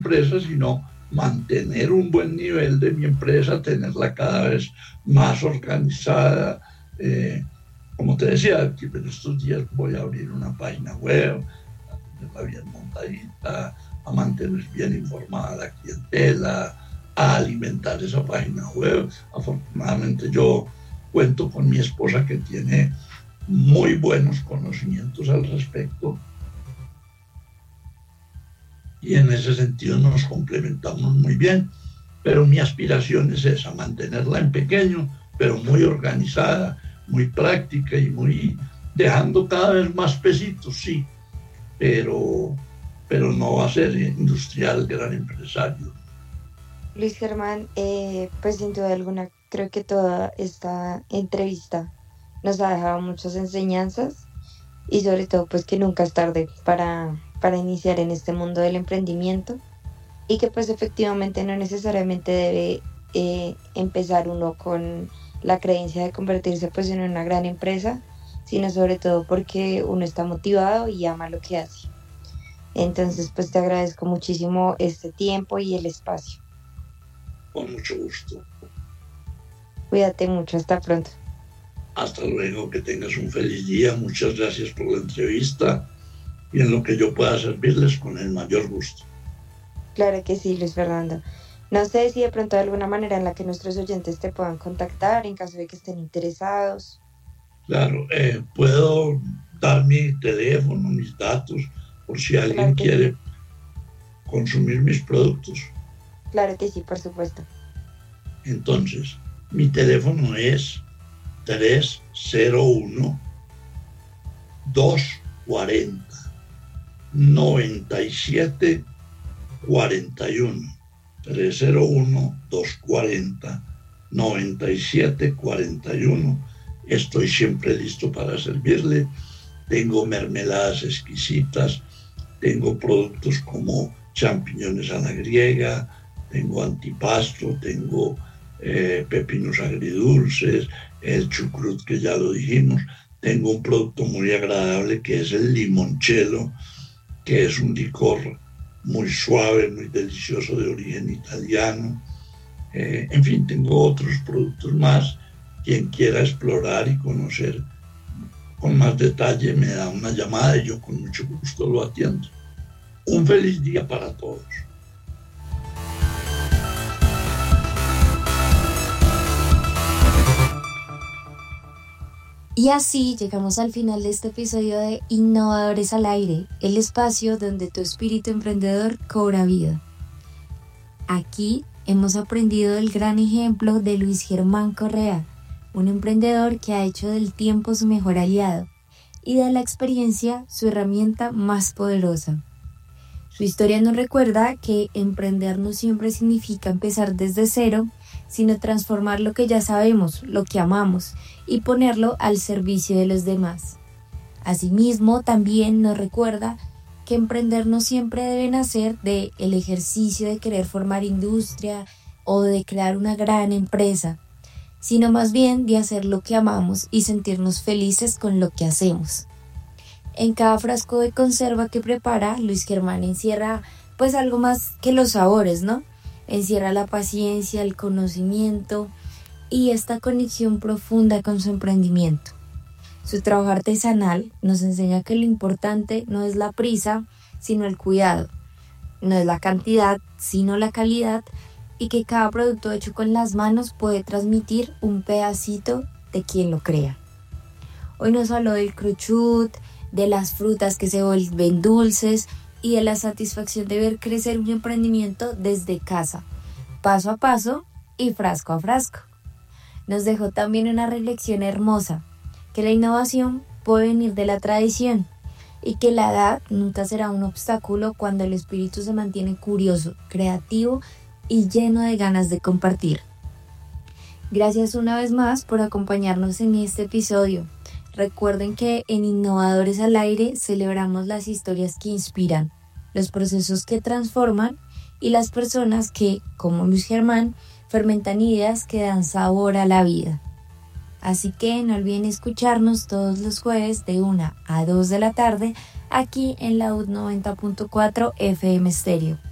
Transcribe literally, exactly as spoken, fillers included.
empresa, sino mantener un buen nivel de mi empresa, tenerla cada vez más organizada. Eh, como te decía, en estos días voy a abrir una página web, a tenerla bien montadita, a mantener bien informada la clientela, a alimentar esa página web. Afortunadamente yo cuento con mi esposa, que tiene muy buenos conocimientos al respecto, y en ese sentido nos complementamos muy bien. Pero mi aspiración es esa, mantenerla en pequeño, pero muy organizada, muy práctica y muy dejando cada vez más pesitos, sí, pero, pero no va a ser industrial, gran empresario. Luis Germán, eh, pues sin duda alguna, creo que toda esta entrevista nos ha dejado muchas enseñanzas y sobre todo pues que nunca es tarde para, para iniciar en este mundo del emprendimiento y que pues efectivamente no necesariamente debe eh, empezar uno con la creencia de convertirse pues en una gran empresa, sino sobre todo porque uno está motivado y ama lo que hace. Entonces pues te agradezco muchísimo este tiempo y el espacio. Con mucho gusto. Cuídate mucho, hasta pronto. Hasta luego, que tengas un feliz día. Muchas gracias por la entrevista y en lo que yo pueda servirles, con el mayor gusto. Claro que sí, Luis Fernando. No sé si de pronto hay alguna manera en la que nuestros oyentes te puedan contactar en caso de que estén interesados. Claro, eh, puedo dar mi teléfono, mis datos, por si alguien Claro que quiere sí. consumir mis productos. Claro que sí, por supuesto. Entonces, mi teléfono es tres cero uno, dos cuatro cero, nueve siete cuatro uno. tres cero uno, dos cuatro cero, nueve siete cuatro uno. Estoy siempre listo para servirle. Tengo mermeladas exquisitas, tengo productos como champiñones a la griega, tengo antipasto, tengo eh, pepinos agridulces, el chucrut, que ya lo dijimos. Tengo un producto muy agradable que es el limoncello, que es un licor muy suave, muy delicioso, de origen italiano. Eh, en fin, tengo otros productos más. Quien quiera explorar y conocer con más detalle me da una llamada y yo con mucho gusto lo atiendo. Un feliz día para todos. Y así llegamos al final de este episodio de Innovadores al Aire, el espacio donde tu espíritu emprendedor cobra vida. Aquí hemos aprendido el gran ejemplo de Luis Germán Correa, un emprendedor que ha hecho del tiempo su mejor aliado y de la experiencia su herramienta más poderosa. Su historia nos recuerda que emprender no siempre significa empezar desde cero, sino transformar lo que ya sabemos, lo que amamos, y ponerlo al servicio de los demás. Asimismo, también nos recuerda que emprender no siempre debe nacer del ejercicio de querer formar industria o de crear una gran empresa, sino más bien de hacer lo que amamos y sentirnos felices con lo que hacemos. En cada frasco de conserva que prepara, Luis Germán encierra pues algo más que los sabores, ¿no? Encierra la paciencia, el conocimiento y esta conexión profunda con su emprendimiento. Su trabajo artesanal nos enseña que lo importante no es la prisa, sino el cuidado. No es la cantidad, sino la calidad, y que cada producto hecho con las manos puede transmitir un pedacito de quien lo crea. Hoy nos habló del cruchut, de las frutas que se vuelven dulces y de la satisfacción de ver crecer un emprendimiento desde casa, paso a paso y frasco a frasco. Nos dejó también una reflexión hermosa, que la innovación puede venir de la tradición y que la edad nunca será un obstáculo cuando el espíritu se mantiene curioso, creativo y lleno de ganas de compartir. Gracias una vez más por acompañarnos en este episodio. Recuerden que en Innovadores al Aire celebramos las historias que inspiran, los procesos que transforman y las personas que, como Luis Germán, fermentan ideas que dan sabor a la vida. Así que no olviden escucharnos todos los jueves de una a dos de la tarde aquí en la U noventa punto cuatro F M Stereo.